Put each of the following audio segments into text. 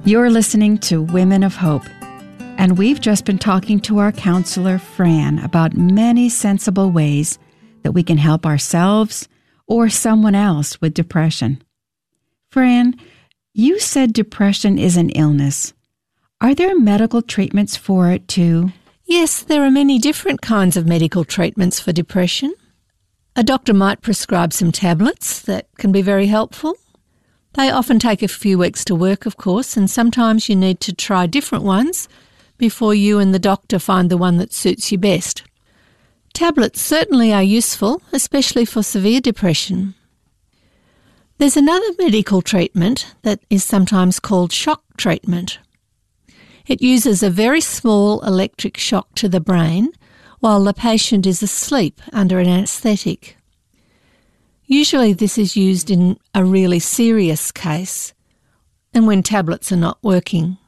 You're listening to Women of Hope, and we've just been talking to our counselor, Fran, about many sensible ways that we can help ourselves or someone else with depression. Fran, you said depression is an illness. Are there medical treatments for it too? Yes, there are many different kinds of medical treatments for depression. A doctor might prescribe some tablets that can be very helpful. They often take a few weeks to work, of course, and sometimes you need to try different ones before you and the doctor find the one that suits you best. Tablets certainly are useful, especially for severe depression. There's another medical treatment that is sometimes called shock treatment. It uses a very small electric shock to the brain while the patient is asleep under an anaesthetic. Usually this is used in a really serious case and when tablets are not working.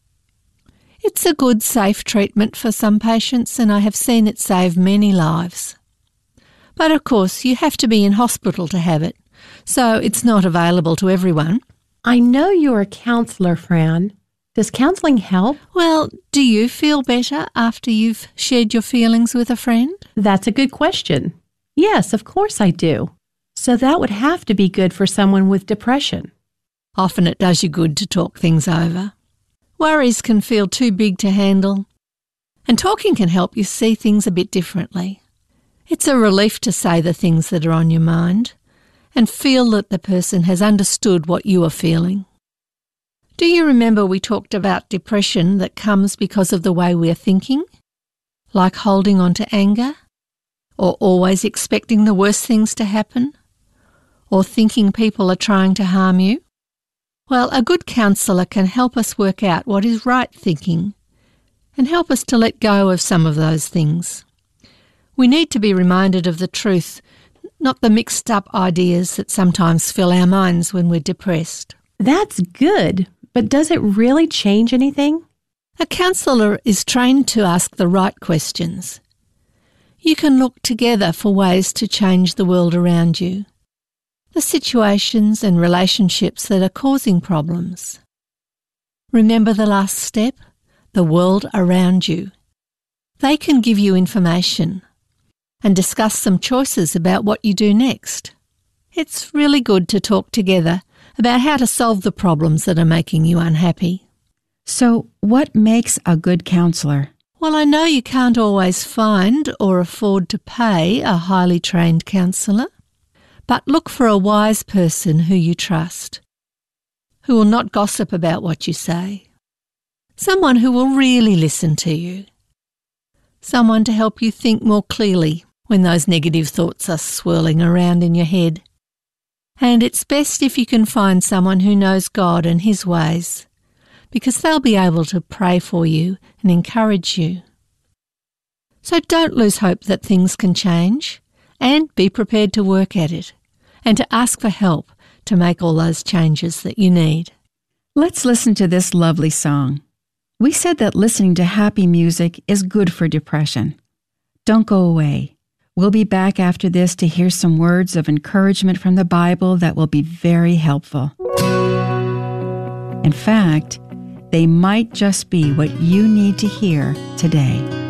It's a good, safe treatment for some patients, and I have seen it save many lives. But of course, you have to be in hospital to have it, so it's not available to everyone. I know you're a counsellor, Fran. Does counselling help? Well, do you feel better after you've shared your feelings with a friend? That's a good question. Yes, of course I do. So that would have to be good for someone with depression. Often it does you good to talk things over. Worries can feel too big to handle, and talking can help you see things a bit differently. It's a relief to say the things that are on your mind and feel that the person has understood what you are feeling. Do you remember we talked about depression that comes because of the way we are thinking? Like holding on to anger, or always expecting the worst things to happen, or thinking people are trying to harm you? Well, a good counsellor can help us work out what is right thinking and help us to let go of some of those things. We need to be reminded of the truth, not the mixed up ideas that sometimes fill our minds when we're depressed. That's good, but does it really change anything? A counsellor is trained to ask the right questions. You can look together for ways to change the world around you, the situations and relationships that are causing problems. Remember the last step, the world around you. They can give you information and discuss some choices about what you do next. It's really good to talk together about how to solve the problems that are making you unhappy. So, what makes a good counselor? Well, I know you can't always find or afford to pay a highly trained counsellor, but look for a wise person who you trust, who will not gossip about what you say, someone who will really listen to you, someone to help you think more clearly when those negative thoughts are swirling around in your head. And it's best if you can find someone who knows God and His ways, because they'll be able to pray for you and encourage you. So don't lose hope that things can change, and be prepared to work at it and to ask for help to make all those changes that you need. Let's listen to this lovely song. We said that listening to happy music is good for depression. Don't go away. We'll be back after this to hear some words of encouragement from the Bible that will be very helpful. In fact, they might just be what you need to hear today.